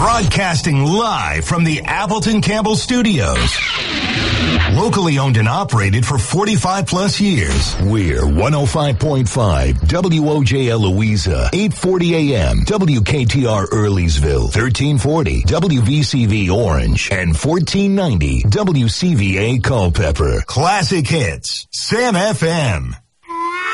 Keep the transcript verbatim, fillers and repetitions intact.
Broadcasting live from the Appleton Campbell Studios. Locally owned and operated for forty-five plus years. We're one oh five point five W O J L Louisa, eight forty A M, W K T R Earlysville, thirteen forty W V C V Orange, and fourteen ninety W C V A Culpeper. Classic hits, Sam F M.